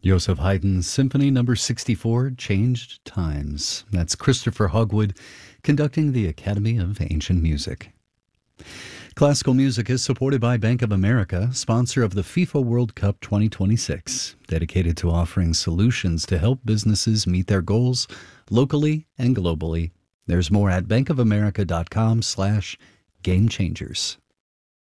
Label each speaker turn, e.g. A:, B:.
A: Joseph Haydn's Symphony Number 64, Changed Times. That's Christopher Hogwood conducting the Academy of Ancient Music. Classical music is supported by Bank of America, sponsor of the FIFA World Cup 2026, dedicated to offering solutions to help businesses meet their goals locally and globally. There's more at bankofamerica.com/gamechangers.